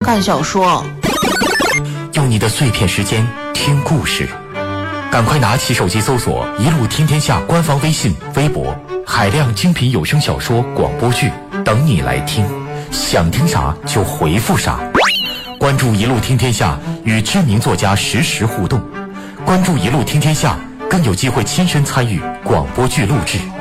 看小说， 用你的碎片时间听故事。赶快拿起手机搜索“一路听天下”官方微信、微博，海量精品有声小说、广播剧等你来听。想听啥就回复啥。关注“一路听天下”，与知名作家实时互动。关注“一路听天下”，更有机会亲身参与广播剧录制。